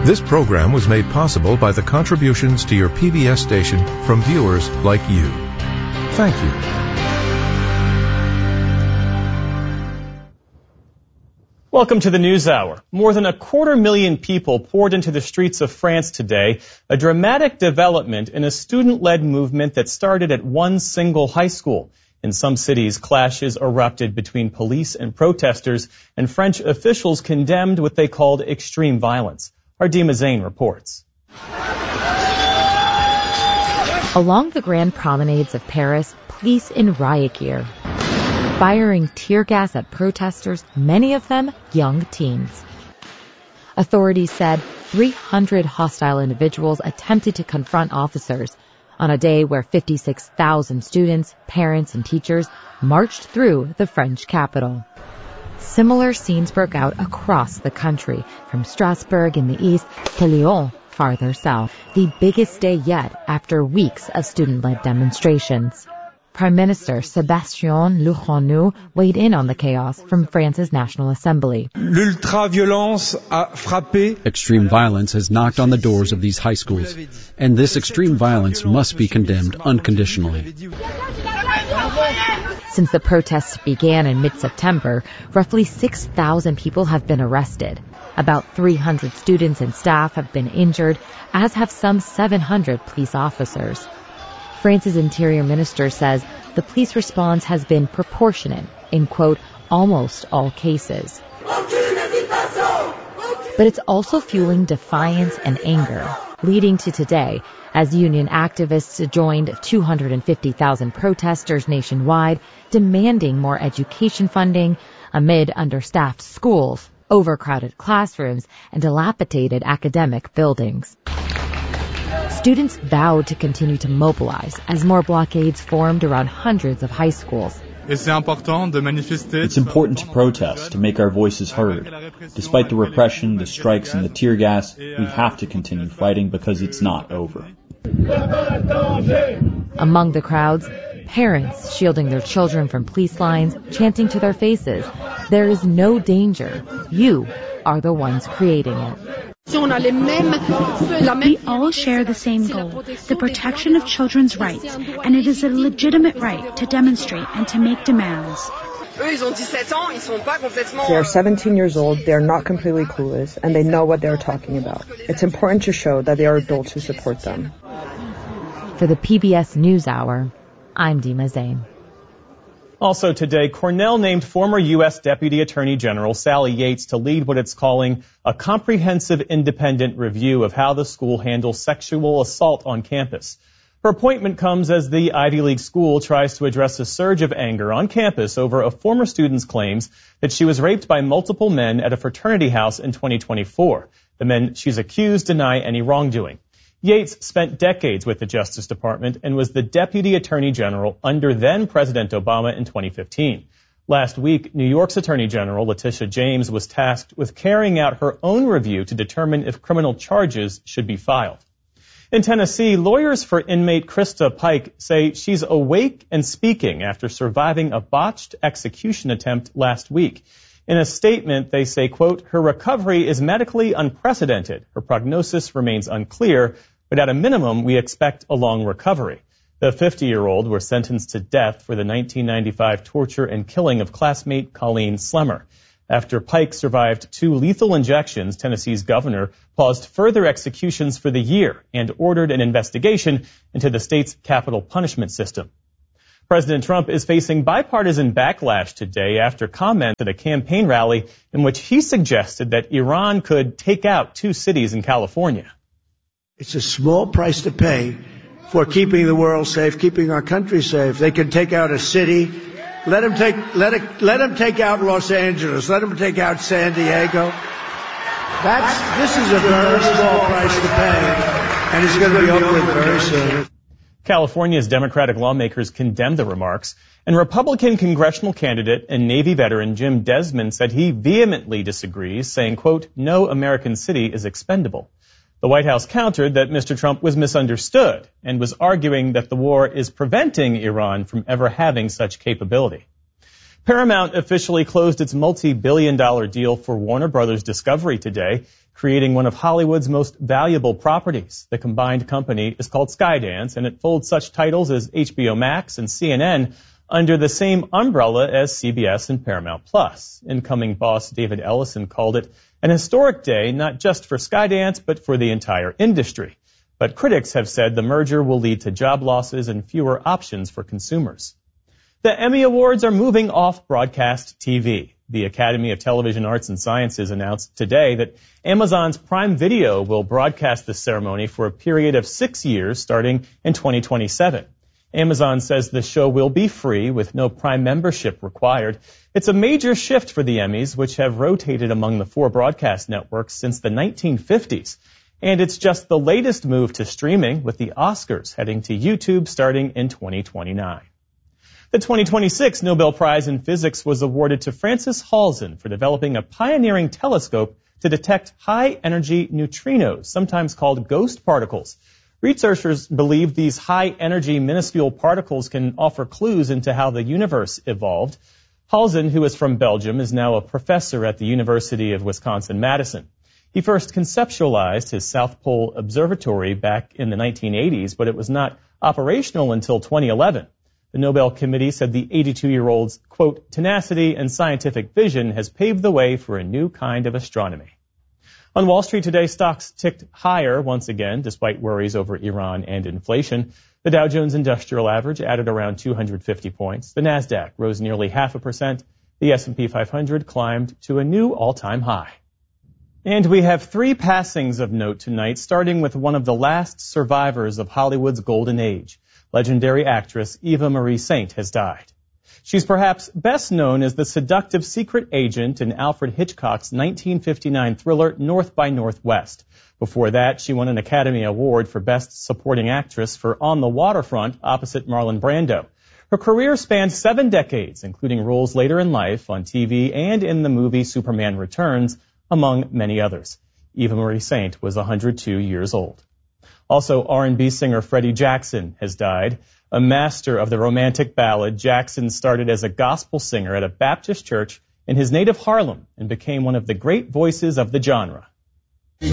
This program was made possible by the contributions to your PBS station from viewers like you. Thank you. Welcome to the News Hour. More than 250,000 people poured into the streets of France today, a dramatic development in a student-led movement that started at one single high school. In some cities, clashes erupted between police and protesters, and French officials condemned what they called extreme violence. Ardima Zain reports. Along the grand promenades of Paris, police in riot gear, firing tear gas at protesters, many of them young teens. Authorities said 300 hostile individuals attempted to confront officers on a day where 56,000 students, parents, and teachers marched through the French capital. Similar scenes broke out across the country, from Strasbourg in the east to Lyon farther south, the biggest day yet after weeks of student-led demonstrations. Prime Minister Sébastien Lecornu weighed in on the chaos from France's National Assembly. Extreme violence has knocked on the doors of these high schools, and this extreme violence must be condemned unconditionally. Since the protests began in mid-September, roughly 6,000 people have been arrested. About 300 students and staff have been injured, as have some 700 police officers. France's Interior Minister says the police response has been proportionate in, quote, almost all cases. But it's also fueling defiance and anger, leading to today, as union activists joined 250,000 protesters nationwide, demanding more education funding amid understaffed schools, overcrowded classrooms, and dilapidated academic buildings. Students vowed to continue to mobilize as more blockades formed around hundreds of high schools. It's important to protest, to make our voices heard. Despite the repression, the strikes, and the tear gas, we have to continue fighting because it's not over. Among the crowds, parents shielding their children from police lines, chanting to their faces, "There is no danger. You are the ones creating it." We all share the same goal, the protection of children's rights, and it is a legitimate right to demonstrate and to make demands. They are 17 years old, they are not completely clueless, and they know what they are talking about. It's important to show that there are adults who support them. For the PBS NewsHour, I'm Dima Zain. Also today, Cornell named former U.S. Deputy Attorney General Sally Yates to lead what it's calling a comprehensive independent review of how the school handles sexual assault on campus. Her appointment comes as the Ivy League school tries to address a surge of anger on campus over a former student's claims that she was raped by multiple men at a fraternity house in 2024. The men she's accused deny any wrongdoing. Yates spent decades with the Justice Department and was the Deputy Attorney General under then-President Obama in 2015. Last week, New York's Attorney General Letitia James was tasked with carrying out her own review to determine if criminal charges should be filed. In Tennessee, lawyers for inmate Krista Pike say she's awake and speaking after surviving a botched execution attempt last week. In a statement, they say, quote, her recovery is medically unprecedented. Her prognosis remains unclear, but at a minimum, we expect a long recovery. The 50-year-old was sentenced to death for the 1995 torture and killing of classmate Colleen Slemmer. After Pike survived 2 lethal injections, Tennessee's governor paused further executions for the year and ordered an investigation into the state's capital punishment system. President Trump is facing bipartisan backlash today after comments at a campaign rally in which he suggested that Iran could take out 2 cities in California. It's a small price to pay for keeping the world safe, keeping our country safe. They can take out a city. Let them take out Los Angeles. Let them take out San Diego. This is a very small price to pay, and it's going to be over with very soon. California's Democratic lawmakers condemned the remarks, and Republican congressional candidate and Navy veteran Jim Desmond said he vehemently disagrees, saying, quote, no American city is expendable. The White House countered that Mr. Trump was misunderstood and was arguing that the war is preventing Iran from ever having such capability. Paramount officially closed its multi-billion-dollar deal for Warner Brothers Discovery today, creating one of Hollywood's most valuable properties. The combined company is called Skydance, and it folds such titles as HBO Max and CNN under the same umbrella as CBS and Paramount Plus. Incoming boss David Ellison called it an historic day, not just for Skydance, but for the entire industry. But critics have said the merger will lead to job losses and fewer options for consumers. The Emmy Awards are moving off broadcast TV. The Academy of Television Arts and Sciences announced today that Amazon's Prime Video will broadcast the ceremony for a period of 6 years starting in 2027. Amazon says the show will be free with no Prime membership required. It's a major shift for the Emmys, which have rotated among the 4 broadcast networks since the 1950s. And it's just the latest move to streaming, with the Oscars heading to YouTube starting in 2029. The 2026 Nobel Prize in Physics was awarded to Francis Halzen for developing a pioneering telescope to detect high-energy neutrinos, sometimes called ghost particles. Researchers believe these high-energy minuscule particles can offer clues into how the universe evolved. Halzen, who is from Belgium, is now a professor at the University of Wisconsin-Madison. He first conceptualized his South Pole Observatory back in the 1980s, but it was not operational until 2011. The Nobel Committee said the 82-year-old's, quote, tenacity and scientific vision has paved the way for a new kind of astronomy. On Wall Street today, stocks ticked higher once again, despite worries over Iran and inflation. The Dow Jones Industrial Average added around 250 points. The Nasdaq rose nearly 0.5%. The S&P 500 climbed to a new all-time high. And we have 3 passings of note tonight, starting with one of the last survivors of Hollywood's golden age. Legendary actress Eva Marie Saint has died. She's perhaps best known as the seductive secret agent in Alfred Hitchcock's 1959 thriller North by Northwest. Before that, she won an Academy Award for Best Supporting Actress for On the Waterfront opposite Marlon Brando. Her career spanned 7 decades, including roles later in life on TV and in the movie Superman Returns, among many others. Eva Marie Saint was 102 years old. Also, R&B singer Freddie Jackson has died. A master of the romantic ballad, Jackson started as a gospel singer at a Baptist church in his native Harlem and became one of the great voices of the genre.